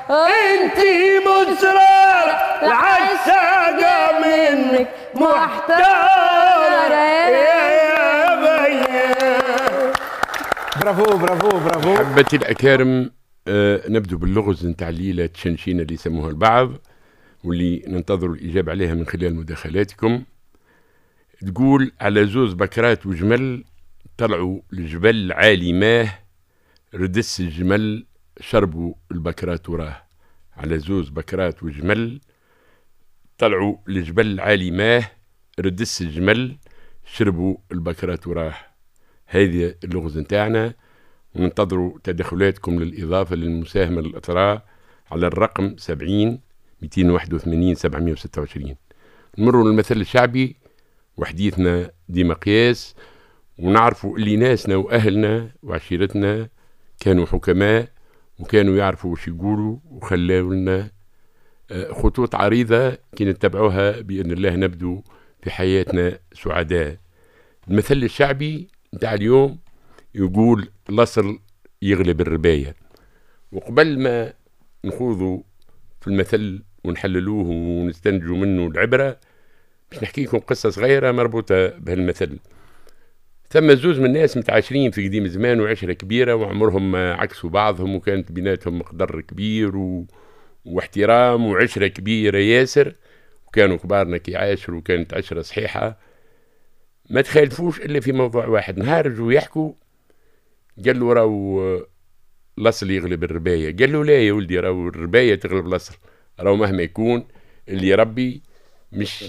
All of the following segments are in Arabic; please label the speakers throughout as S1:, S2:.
S1: انتي مصرار العشاقة منك محتار يا بيا.
S2: برافو برافو برافو.
S3: حبتي الأكارم، نبدو باللغز نتاع الليلة تشنشينة اللي يسموها البعض، واللي ننتظر الإجابة عليها من خلال مداخلاتكم. تقول: على زوز بكرات وجمل طلعوا الجبل عالي ماه، ردس الجمل شربوا البكرات وراه. على زوز بكرات وجمل طلعوا الجبل عالي ماه، ردس الجمل شربوا البكرات وراه. هذه اللغز نتاعنا، وننتظروا تدخلاتكم للإضافة للمساهمة للأطراء على الرقم 70 281 726. نمروا للمثل الشعبي: وحديثنا دي مقياس. ونعرفوا اللي ناسنا وأهلنا وعشيرتنا كانوا حكماء وكانوا يعرفوا وش يقولوا، وخلاوا لنا خطوط عريضة كي نتبعوها بإذن الله نبدو في حياتنا سعداء. المثل الشعبي نتاع اليوم يقول: الأصل يغلب الرباية. وقبل ما نخوضوا في المثل ونحللوه ونستنتجوا منه العبرة، باش نحكي لكم قصة صغيرة مربوطة بهالمثل. ثم زوز من الناس متعاشرين في قديم زمان وعشرة كبيرة، وعمرهم ما عكسوا بعضهم، وكانت بيناتهم مقدر كبير واحترام وعشرة كبيرة ياسر، وكانوا كبارنا كي عاشروا، وكانت عشرة صحيحة ما تخالفوش إلا في موضوع واحد. نهار جو يحكوا قال له: راهو الأصل يغلب الرباية. قال له: لا يا ولدي، راهو الرباية تغلب الأصل. راهو مهما يكون اللي يربي مش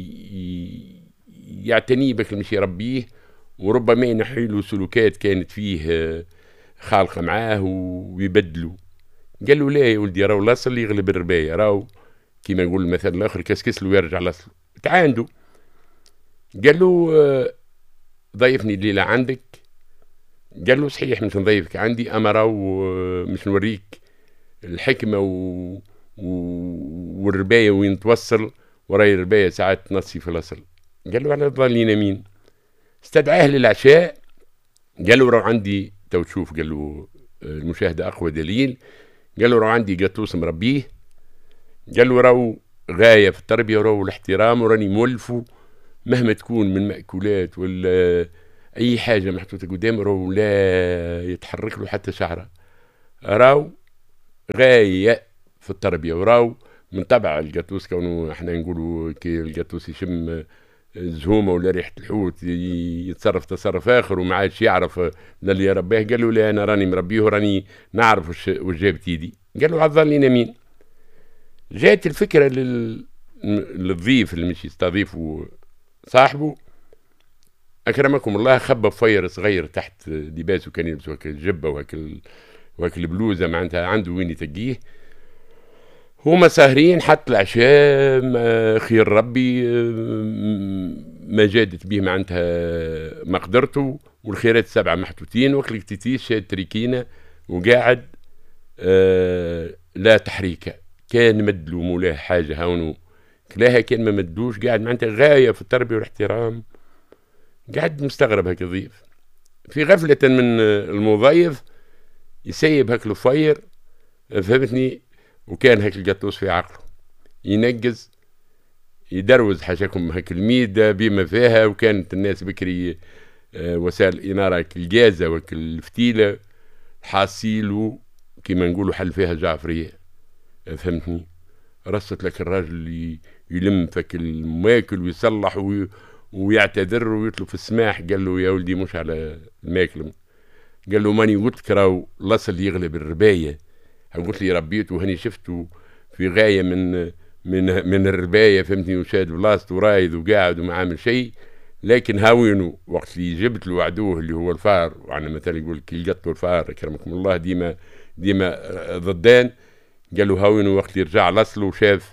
S3: يعتني بك، مش يربيه، وربما ينحي له سلوكات كانت فيه خالقة معاه ويبدلوا. قال له: لا يا ولدي، راهو الأصل يغلب الرباية. راهو كيما يقول المثل الآخر: كسكس له ويرجع الأصل. تعاندوا. قال له: ضيفني الليلة عندك. قال له: صحيح مش نضيفك عندي، أما راهو مش نوريك الحكمة والرباية وين توصل، وراي الرباية ساعات تنصي في الأصل. قال له: على الضالين مين؟ استدعاه للعشاء. قال له: راهو عندي تو تشوف. قال له: المشاهدة أقوى دليل. قال له: راهو عندي قطوس مربيه. قال له: راهو غاية في التربية، وراهو الاحترام، وراني مولفه مهما تكون من مأكولات ولا أي حاجة محطوطة قدامه، راهو لا يتحرك له حتى شعره. راهو غاية في التربية، وراهو من طبع القطوس، كونه احنا نقولوا كي القطوس يشم الزهومة ولا ريحة الحوت يتصرف تصرف آخر وما عادش يعرف اللي يربيه. قال له: لا، أنا راني مربيه وراني نعرف وش جابت يدي. قال له: عالظالين مين؟ جات الفكرة للضيف اللي مش يستضيفوا صاحبه. أكرمكم الله، خبى فير صغير تحت لباسه، كان يلبس وكل الجبة وكل البلوزة معناتها عنده وين يتقيه. هما ساهرين حتى العشاء، خير ربي ما جادت به معناتها مقدرته، والخيرات 7 محطوطين، وكلكتيتيش شاد تريكينة وقاعد لا تحريكة. كان مدلو مولاه حاجة هونو كلاها، كان ما مدوش، قاعد معناتها غاية في التربية والاحترام، قاعد مستغرب هكا ضيف. في غفلة من المضيف يسيب هكا الفير، فهمتني، وكان هكا القطوس في عقله ينقز يدروز حاشاكم هكا الميدة بما فيها، وكانت الناس بكري وسائل الإنارة الجازة والفتيلة حاصيلو كما نقولوا حل فيها جعفرية، فهمتني. رصت لك الراجل يلم فك الماكل ويصلح ويعتذر ويطلب في السماح. قال له: يا ولدي مش على الماكل. قال له: ماني قلت لك راهو الأصل يغلب الرباية. قلت لي ربيته وهني شفته في غاية من الرباية، فهمتني، وشاد بلاصته ورايد وقاعد وما عامل شيء. لكن هاوينه وقت اللي جبت له عدوه اللي هو الفار، وعنا مثلا يقول كي القط والفار أكرمكم الله ديما ضدان. قال له: هاوينه وقت اللي رجع لأصله وشاف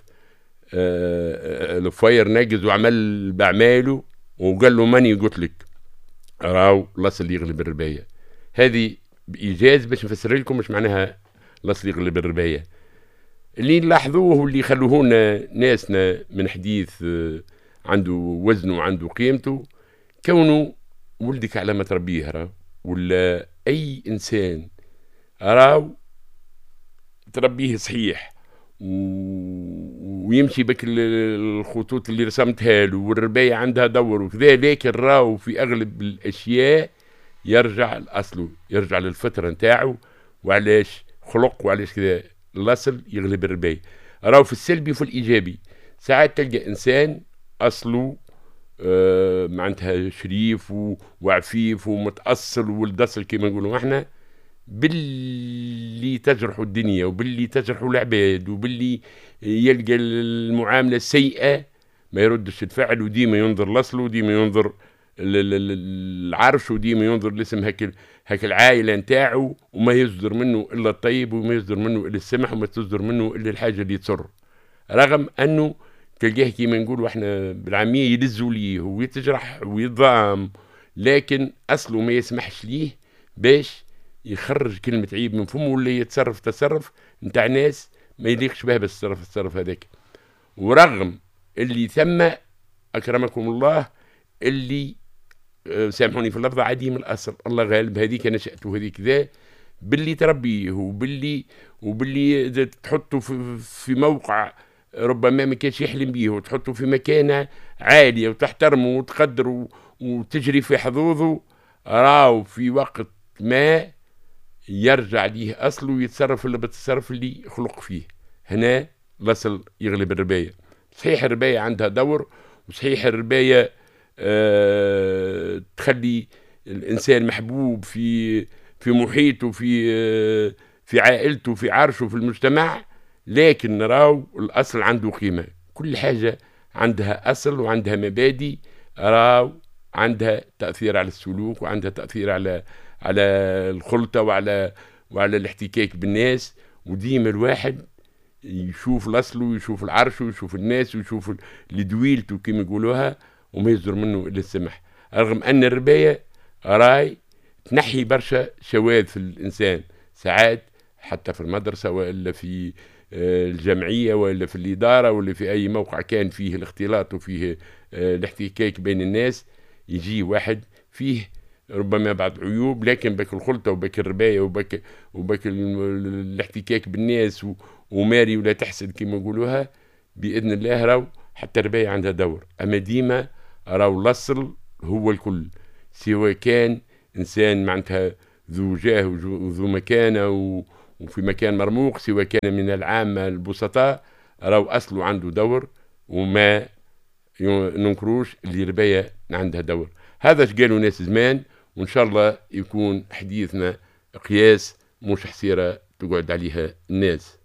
S3: الفير نجز وعمل بعماله، وقال له: ماني قلت لك راهو الأصل يغلب الرباية. هذه بإيجاز باش نفسر لكم مش معناها الأصل يغلب الرباية. اللي نلاحظوه واللي يخلوهونا ناسنا من حديث عنده وزنه وعنده قيمته، كونه ولدك على ما تربيه، ولا أي إنسان راهو تربيه صحيح ويمشي بك الخطوط اللي رسمتها له، والرباية عندها دور وكذا، لكن راهو في أغلب الأشياء يرجع لأصله، يرجع للفطرة نتاعو، وعلاش خلق وعلاش كذا الأصل يغلب الرباية. راهو في السلبي وفي الإيجابي، ساعات تلقى إنسان أصله معناتها شريف وعفيف ومتأصل وولد أصل كما نقولوا احنا، باللي تجرحوا الدنيا وباللي تجرحوا العباد وباللي يلقى المعاملة السيئة ما يردش الفعل، وديما ينظر لأصله وديما ينظر العرش وديما ينظر لاسم هك العائلة نتاعو، وما يصدر منه إلا الطيب وما يصدر منه إلا السمح وما تصدر منه إلا الحاجة اللي تسر، رغم أنه تلقاه كيما نقولوا احنا بالعامية يلزوا ليه ويتجرح ويضام، لكن أصله ما يسمحش ليه باش يخرج كلمة عيب من فمه، ولا يتصرف تصرف نتاع ناس ما يليقش بها بس التصرف هذاك. ورغم اللي ثم أكرمكم الله اللي سامحوني في اللفظ عديم الأصل، الله غالب، هذيك نشأته هذيك ذا باللي تربيه وباللي تحطه في موقع ربما ما كانش يحلم بيه، وتحطه في مكانة عالية وتحترمه وتقدره وتجري في حظوظه، راو في وقت ما يرجع ليه أصله ويتصرف اللي بتصرف اللي خلق فيه. هنا الأصل يغلب الرباية. صحيح الرباية عندها دور، وصحيح الرباية تخلي الإنسان محبوب في محيطه، في عائلته، في عرشه، في المجتمع، لكن نراو الأصل عنده قيمة. كل حاجة عندها أصل وعندها مبادئ، راو عندها تأثير على السلوك، وعندها تأثير على الخلطة وعلى الاحتكاك بالناس. وديما الواحد يشوف الأصل ويشوف العرش ويشوف الناس ويشوف اللي دويلته كما يقولوها، وما يصدر منه إلا السمح، رغم أن الرباية راي تنحي برشا شواذ في الإنسان، ساعات حتى في المدرسة وإلا في الجمعية وإلا في الإدارة ولا في أي موقع كان فيه الاختلاط وفيه الاحتكاك بين الناس، يجي واحد فيه ربما بعض عيوب، لكن بك الخلطة وبك الرباية وبك الاحتكاك بالناس وماري ولا تحسد كما يقولوها، بإذن الله راو حتى الرباية عندها دور. أما ديما راو الأصل هو الكل، سواء كان إنسان معناتها ذو جاه وذو مكانة وفي مكان مرموق، سواء كان من العامة البسطاء، راو أصله عنده دور، وما ننكروش اللي الرباية عندها دور. هذا قالوا ناس زمان، وإن شاء الله يكون حديثنا قياس مش حسيرة تقعد عليها الناس.